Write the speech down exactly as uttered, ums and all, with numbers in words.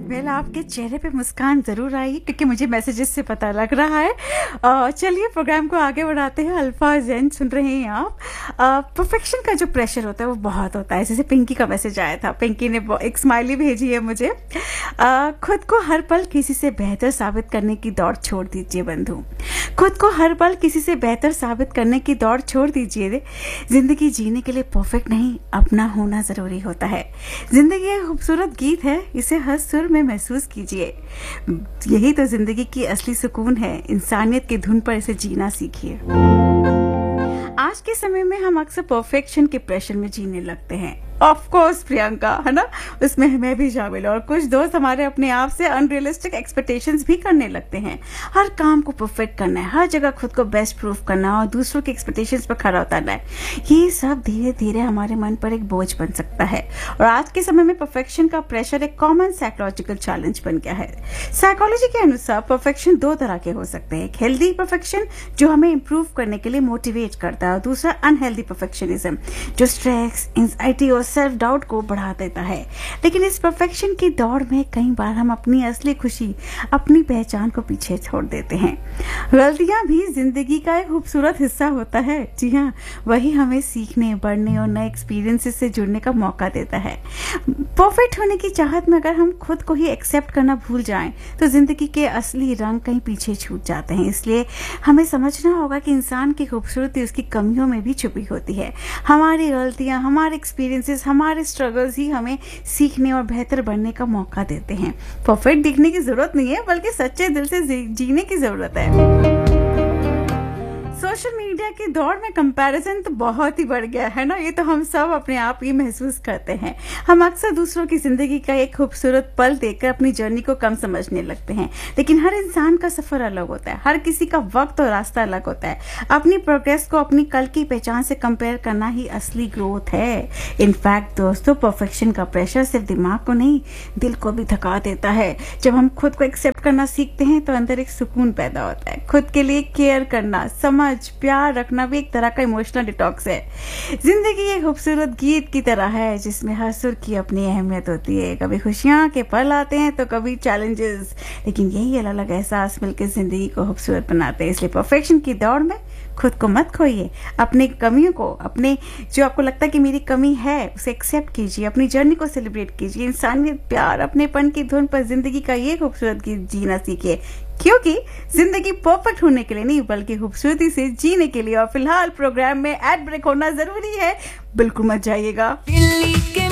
Well आपके चेहरे पे मुस्कान ज़रूर आई क्योंकि मुझे मैसेजेस से पता लग रहा है। अ, चलिए प्रोग्राम को आगे बढ़ाते हैं। अल्फा ज़ैन सुन रहे हैं आप। परफेक्शन का जो प्रेशर होता है वो बहुत होता है। जैसे पिंकी का मैसेज आया था, पिंकी ने एक स्माइली भेजी है मुझे। अ, खुद को हर पल किसी से बेहतर साबित करने की दौड़ छोड़ दीजिए बंधु। खुद को हर पल किसी से बेहतर साबित करने की दौड़ छोड़ दीजिए। जिंदगी जीने के लिए परफेक्ट नहीं, अपना होना ज़रूरी होता है। जिंदगी एक खूबसूरत गीत है, इसे हर सुर में महसूस कीजिए। यही तो जिंदगी की असली सुकून है। इंसानियत की धुन पर इसे जीना सीखिए। आज के समय में हम अक्सर परफेक्शन के प्रेशर में जीने लगते हैं। ऑफ कोर्स प्रियंका, है ना, उसमें मैं भी शामिल हूं। और कुछ दोस्त हमारे अपने आप से अनरियलिस्टिक एक्सपेक्टेशंस भी करने लगते हैं। हर काम को परफेक्ट करना है, हर जगह खुद को बेस्ट प्रूफ करना और दूसरों के एक्सपेक्टेशंस पर खरा उतरना है। ये सब धीरे धीरे हमारे मन पर एक बोझ बन सकता है। और आज के समय में परफेक्शन का प्रेशर एक कॉमन साइकोलॉजिकल चैलेंज बन गया है। साइकोलॉजी के अनुसार परफेक्शन दो तरह के हो सकते हैं। एक हेल्दी परफेक्शन जो हमें इंप्रूव करने के लिए मोटिवेट करता है, और दूसरा अनहेल्दी परफेक्शनिज्म जो स्ट्रेस, एंजाइटी और सेल्फ डाउट को बढ़ा देता है। लेकिन इस परफेक्शन की दौड़ में कई बार हम अपनी असली खुशी, अपनी पहचान को पीछे छोड़ देते हैं। गलतियां भी जिंदगी का एक खूबसूरत हिस्सा होता है। जी हाँ, वही हमें सीखने, बढ़ने और नए एक्सपीरियंसेस से जुड़ने का मौका देता है। परफेक्ट होने की चाहत में अगर हम खुद को ही एक्सेप्ट करना भूल जाएं तो जिंदगी के असली रंग कहीं पीछे छूट जाते हैं। इसलिए हमें समझना होगा कि इंसान की खूबसूरती उसकी कमियों में भी छुपी होती है। हमारी गलतियां, हमारे एक्सपीरियंसेस, हमारे स्ट्रगल्स ही हमें सीखने और बेहतर बनने का मौका देते हैं। परफेक्ट दिखने की जरूरत नहीं है, बल्कि सच्चे दिल से जीने की जरूरत है। सोशल मीडिया की दौड़ में कंपैरिजन तो बहुत ही बढ़ गया है ना। ये तो हम सब अपने आप ही महसूस करते हैं। हम अक्सर दूसरों की जिंदगी का एक खूबसूरत पल देखकर अपनी जर्नी को कम समझने लगते हैं। लेकिन हर इंसान का सफर अलग होता है, हर किसी का वक्त और रास्ता अलग होता है। अपनी प्रोग्रेस को अपनी कल की पहचान से कंपेयर करना ही असली ग्रोथ है। इनफैक्ट दोस्तों, परफेक्शन का प्रेशर सिर्फ दिमाग को नहीं, दिल को भी थका देता है। जब हम खुद को एक्सेप्ट करना सीखते हैं तो अंदर एक सुकून पैदा होता है। खुद के लिए केयर करना, समझ, प्यार रखना भी एक तरह का इमोशनल डिटॉक्स है। जिंदगी एक खूबसूरत गीत की तरह है जिसमें हर सुर की अपनी अहमियत होती है। कभी खुशियां के पल आते हैं तो कभी चैलेंजेस, लेकिन यही अलग अलग एहसास मिलकर जिंदगी को खूबसूरत बनाते हैं। इसलिए परफेक्शन की दौड़ में खुद को मत खोइए। अपनी कमियों को, अपने जो आपको लगता है कि मेरी कमी है, उसे एक्सेप्ट कीजिए। अपनी जर्नी को सेलिब्रेट कीजिए। इंसानियत, प्यार, अपनेपन की धुन पर जिंदगी का ये खूबसूरत गीत जीना सीखिए। क्योंकि जिंदगी परफेक्ट होने के लिए नहीं, बल्कि खूबसूरती से जीने के लिए। और फिल्हाल प्रोग्राम में एड ब्रेक होना जरूरी है, बिल्कुल मत जाइएगा।